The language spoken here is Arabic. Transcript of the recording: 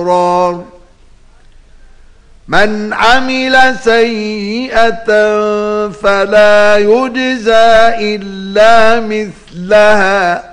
الأبرار من عمل سيئة فلا يجزى إلا مثلها